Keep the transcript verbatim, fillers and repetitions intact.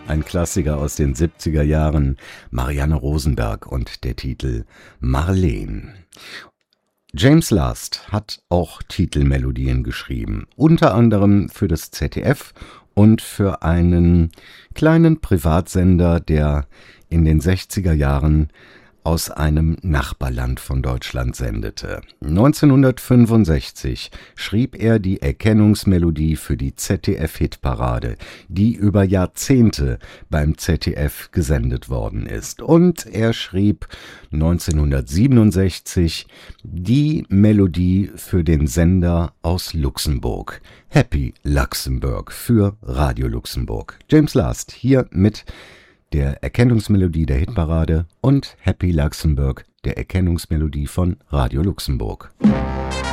Ein Klassiker aus den siebziger Jahren, Marianne Rosenberg und der Titel Marleen. James Last hat auch Titelmelodien geschrieben, unter anderem für das Z D F und für einen kleinen Privatsender, der in den sechziger Jahren aus einem Nachbarland von Deutschland sendete. neunzehnhundertfünfundsechzig schrieb er die Erkennungsmelodie für die Z D F-Hitparade, die über Jahrzehnte beim Z D F gesendet worden ist. Und er schrieb neunzehnhundertsiebenundsechzig die Melodie für den Sender aus Luxemburg, Happy Luxembourg, für Radio Luxemburg. James Last hier mit der Erkennungsmelodie der Hitparade und Happy Luxembourg, der Erkennungsmelodie von Radio Luxemburg.